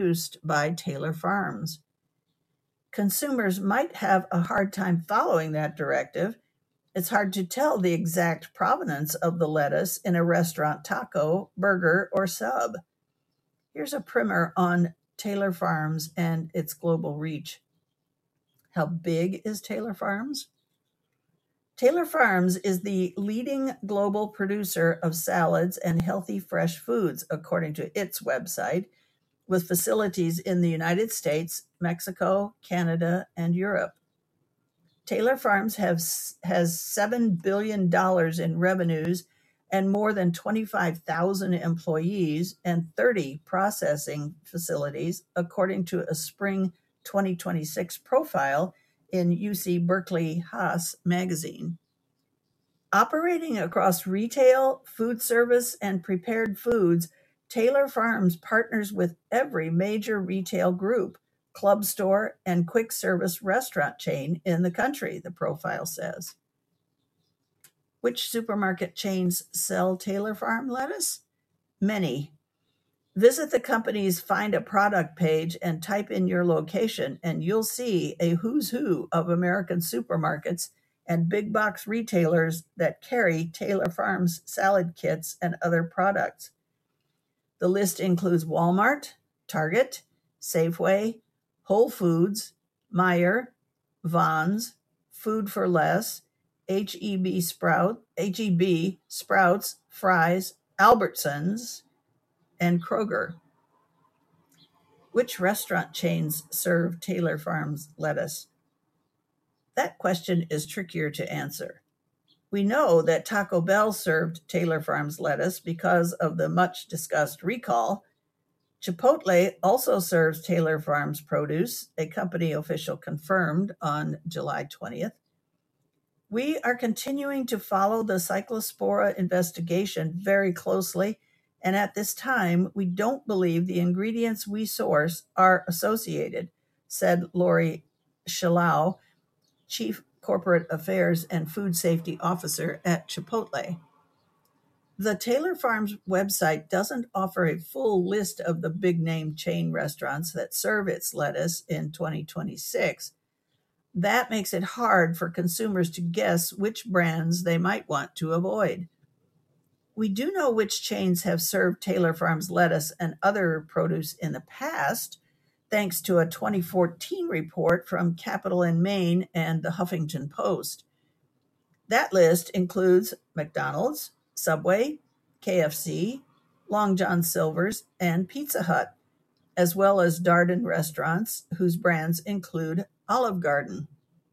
produced by Taylor Farms. Consumers might have a hard time following that directive. It's hard to tell the exact provenance of the lettuce in a restaurant taco, burger, or sub. Here's a primer on Taylor Farms and its global reach. How big is Taylor Farms? Taylor Farms is the leading global producer of salads and healthy fresh foods, according to its website, with facilities in the United States, Mexico, Canada, and Europe. Taylor Farms has $7 billion in revenues and more than 25,000 employees and 30 processing facilities, according to a spring 2026 profile in UC Berkeley Haas magazine. Operating across retail, food service, and prepared foods, Taylor Farms partners with every major retail group, club store, and quick service restaurant chain in the country, the profile says. Which supermarket chains sell Taylor Farm lettuce? Many. Visit the company's Find a Product page and type in your location, and you'll see a who's who of American supermarkets and big box retailers that carry Taylor Farms salad kits and other products. The list includes Walmart, Target, Safeway, Whole Foods, Meijer, Vons, Food for Less, HEB, Sprouts, Fry's, Albertsons, and Kroger. Which restaurant chains serve Taylor Farms lettuce? That question is trickier to answer. We know that Taco Bell served Taylor Farms lettuce because of the much discussed recall. Chipotle also serves Taylor Farms produce, a company official confirmed on July 20th. We are continuing to follow the Cyclospora investigation very closely, and at this time, we don't believe the ingredients we source are associated, said Lori Shalau, Chief Corporate Affairs and Food Safety Officer at Chipotle. The Taylor Farms website doesn't offer a full list of the big-name chain restaurants that serve its lettuce in 2026. That makes it hard for consumers to guess which brands they might want to avoid. We do know which chains have served Taylor Farms lettuce and other produce in the past, thanks to a 2014 report from Capital in Maine and the Huffington Post. That list includes McDonald's, Subway, KFC, Long John Silver's, and Pizza Hut, as well as Darden restaurants, whose brands include Olive Garden.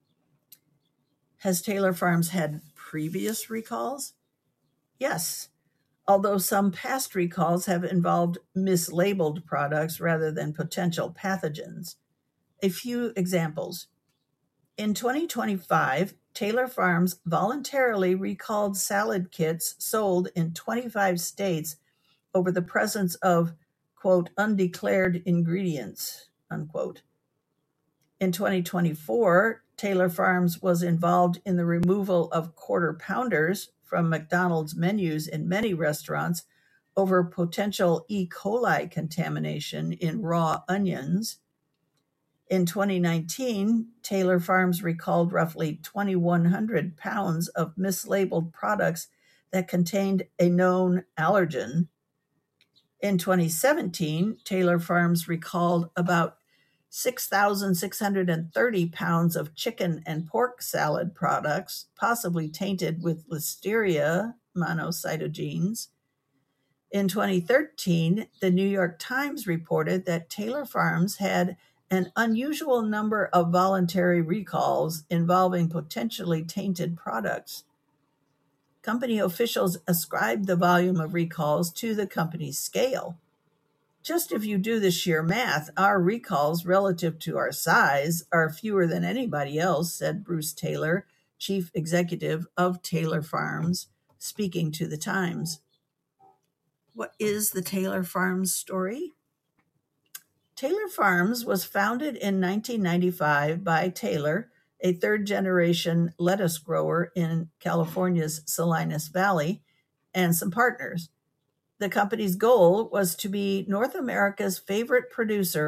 Has Taylor Farms had previous recalls? Yes, although some past recalls have involved mislabeled products rather than potential pathogens. A few examples. In 2025, Taylor Farms voluntarily recalled salad kits sold in 25 states over the presence of, quote, undeclared ingredients, unquote. In 2024, Taylor Farms was involved in the removal of quarter pounders from McDonald's menus in many restaurants over potential E. coli contamination in raw onions. In 2019, Taylor Farms recalled roughly 2,100 pounds of mislabeled products that contained a known allergen. In 2017, Taylor Farms recalled about 6,630 pounds of chicken and pork salad products, possibly tainted with Listeria monocytogenes. In 2013, the New York Times reported that Taylor Farms had an unusual number of voluntary recalls involving potentially tainted products. Company officials ascribed the volume of recalls to the company's scale. Just if you do the sheer math, our recalls relative to our size are fewer than anybody else, said Bruce Taylor, chief executive of Taylor Farms, speaking to the Times. What is the Taylor Farms story? Taylor Farms was founded in 1995 by Taylor, a third-generation lettuce grower in California's Salinas Valley, and some partners. The company's goal was to be North America's favorite producer